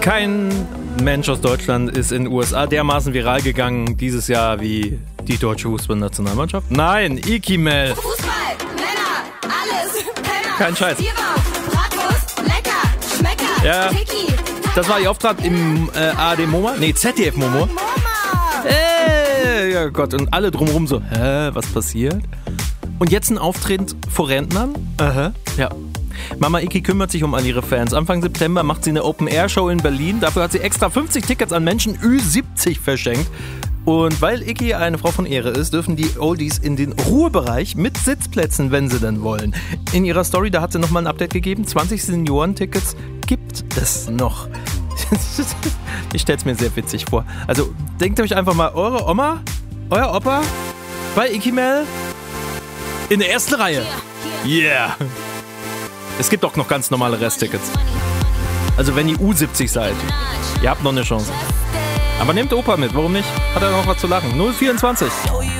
Kein Mensch aus Deutschland ist in den USA dermaßen viral gegangen dieses Jahr wie die deutsche Fußballnationalmannschaft. Nein, Ikimel. Fußball, Männer, alles, Penner. Kein Scheiß. Bratwurst, lecker, Schmecker, Ja. Tiki, Das war ihr Auftritt im ARD MoMA. Nee, ZDF MoMA. Ja Gott, und alle drumherum so, was passiert? Und jetzt ein Auftritt vor Rentnern? Aha. Ja. Mama Iki kümmert sich um all ihre Fans. Anfang September macht sie eine Open-Air-Show in Berlin. Dafür hat sie extra 50 Tickets an Menschen Ü70 verschenkt. Und weil Iki eine Frau von Ehre ist, dürfen die Oldies in den Ruhebereich mit Sitzplätzen, wenn sie denn wollen. In ihrer Story, da hat sie nochmal ein Update gegeben. 20 Senioren-Tickets gibt es noch. Ich stell's mir sehr witzig vor. Also denkt euch einfach mal, eure Oma, euer Opa bei Ikimel in der ersten Reihe. Yeah! Es gibt auch noch ganz normale Resttickets. Also wenn ihr U70 seid, ihr habt noch eine Chance. Aber nehmt Opa mit, warum nicht? Hat er noch was zu lachen. 024.